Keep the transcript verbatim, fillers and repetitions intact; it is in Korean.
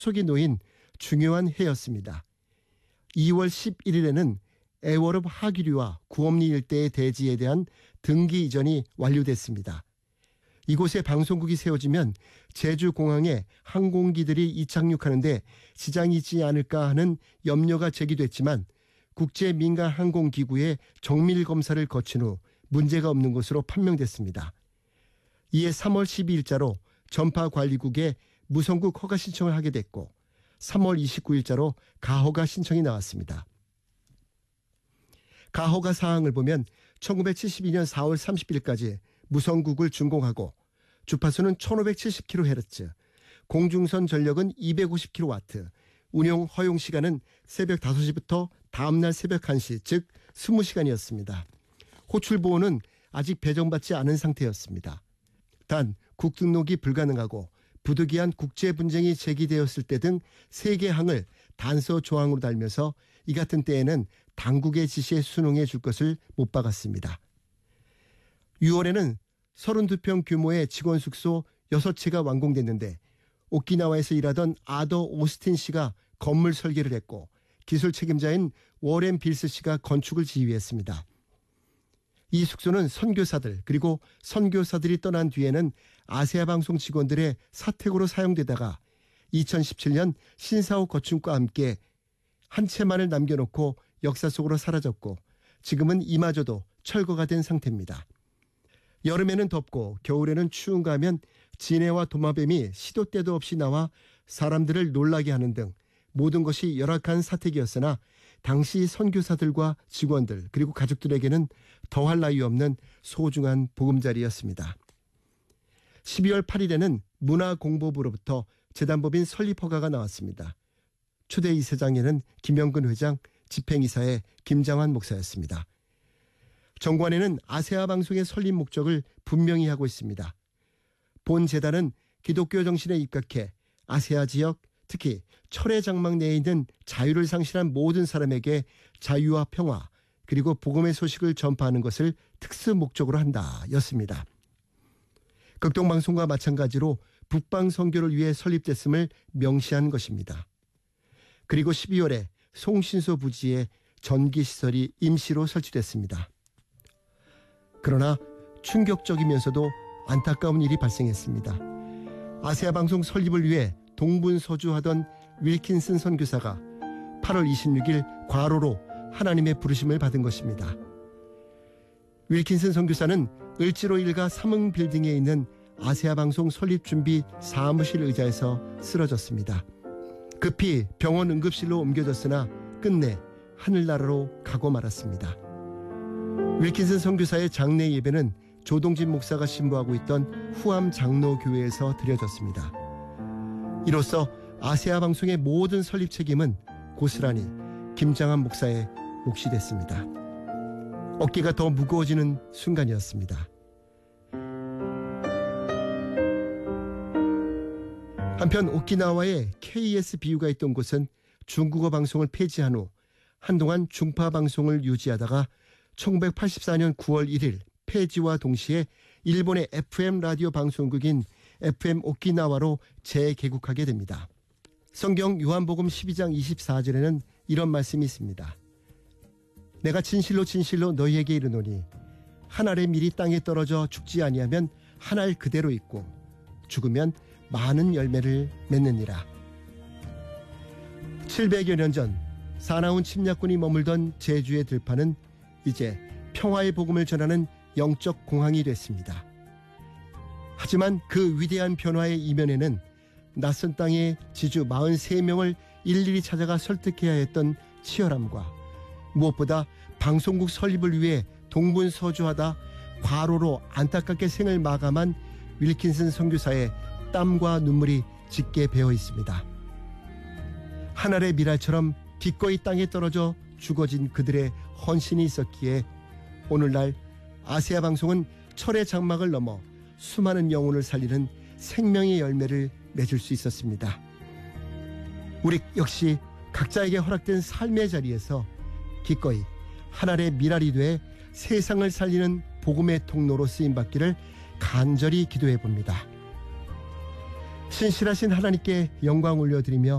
속이 놓인 중요한 해였습니다. 이월 십일일에는 애월읍 하기류와 구엄리 일대의 대지에 대한 등기 이전이 완료됐습니다. 이곳에 방송국이 세워지면 제주공항에 항공기들이 이착륙하는데 지장이 있지 않을까 하는 염려가 제기됐지만 국제민간항공기구의 정밀 검사를 거친 후 문제가 없는 것으로 판명됐습니다. 이에 삼월 십이일자로 전파관리국에 무선국 허가 신청을 하게 됐고 삼월 이십구일자로 가허가 신청이 나왔습니다. 가허가 사항을 보면 천구백칠십이년 사월 삼십일까지 무선국을 준공하고 주파수는 천오백칠십 킬로헤르츠, 공중선 전력은 이백오십 킬로와트, 운용 허용 시간은 새벽 다섯시부터 다음날 새벽 한시, 즉 이십 시간이었습니다. 호출 보호는 아직 배정받지 않은 상태였습니다. 단 국등록이 불가능하고 부득이한 국제 분쟁이 제기되었을 때 등 세 개 항을 단서 조항으로 달면서 이 같은 때에는 당국의 지시에 순응해 줄 것을 못 박았습니다. 유월에는 삼십이 평 규모의 직원 숙소 여섯 채가 완공됐는데 오키나와에서 일하던 아더 오스틴 씨가 건물 설계를 했고 기술 책임자인 워렌 빌스 씨가 건축을 지휘했습니다. 이 숙소는 선교사들 그리고 선교사들이 떠난 뒤에는 아세아 방송 직원들의 사택으로 사용되다가 이천십칠년 신사옥 건축과 함께 한 채만을 남겨놓고 역사 속으로 사라졌고 지금은 이마저도 철거가 된 상태입니다. 여름에는 덥고 겨울에는 추운가 하면 지네와 도마뱀이 시도 때도 없이 나와 사람들을 놀라게 하는 등 모든 것이 열악한 사택이었으나 당시 선교사들과 직원들 그리고 가족들에게는 더할 나위 없는 소중한 보금자리였습니다. 십이월 팔일에는 문화공보부로부터 재단법인 설립 허가가 나왔습니다. 초대 이사장에는 김영근 회장, 집행이사의 김장환 목사였습니다. 정관에는 아세아 방송의 설립 목적을 분명히 하고 있습니다. 본 재단은 기독교 정신에 입각해 아세아 지역, 특히 철의 장막 내에 있는 자유를 상실한 모든 사람에게 자유와 평화 그리고 복음의 소식을 전파하는 것을 특수 목적으로 한다 였습니다. 극동방송과 마찬가지로 북방 선교를 위해 설립됐음을 명시한 것입니다. 그리고 십이월에 송신소 부지에 전기시설이 임시로 설치됐습니다. 그러나 충격적이면서도 안타까운 일이 발생했습니다. 아세아 방송 설립을 위해 동분서주하던 윌킨슨 선교사가 팔월 이십육일 과로로 하나님의 부르심을 받은 것입니다. 윌킨슨 선교사는 을지로 일가 삼흥 빌딩에 있는 아세아 방송 설립 준비 사무실 의자에서 쓰러졌습니다. 급히 병원 응급실로 옮겨졌으나 끝내 하늘나라로 가고 말았습니다. 윌킨슨 선교사의 장례 예배는 조동진 목사가 신부하고 있던 후암 장로교회에서 드려졌습니다. 이로써 아세아 방송의 모든 설립 책임은 고스란히 김장환 목사의 몫이 됐습니다. 어깨가 더 무거워지는 순간이었습니다. 한편 오키나와에 케이에스비유가 있던 곳은 중국어 방송을 폐지한 후 한동안 중파 방송을 유지하다가 천구백팔십사년 구월 일일 폐지와 동시에 일본의 에프엠 라디오 방송국인 에프엠 오키나와로 재개국하게 됩니다. 성경 요한복음 십이장 이십사절에는 이런 말씀이 있습니다. 내가 진실로 진실로 너희에게 이르노니 한 알의 밀이 땅에 떨어져 죽지 아니하면 한 알 그대로 있고 죽으면 많은 열매를 맺느니라. 칠백여 년 전 사나운 침략군이 머물던 제주의 들판은 이제 평화의 복음을 전하는 영적 공항이 됐습니다. 하지만 그 위대한 변화의 이면에는 낯선 땅의 지주 사십삼 명을 일일이 찾아가 설득해야 했던 치열함과 무엇보다 방송국 설립을 위해 동분서주하다 과로로 안타깝게 생을 마감한 윌킨슨 선교사의 땀과 눈물이 짙게 배어 있습니다. 하늘의 미랄처럼 기꺼이 땅에 떨어져 죽어진 그들의 헌신이 있었기에 오늘날 아세아 방송은 철의 장막을 넘어 수많은 영혼을 살리는 생명의 열매를 맺을 수 있었습니다. 우리 역시 각자에게 허락된 삶의 자리에서 기꺼이 하늘의 미랄이 돼 세상을 살리는 복음의 통로로 쓰임받기를 간절히 기도해 봅니다. 신실하신 하나님께 영광 올려드리며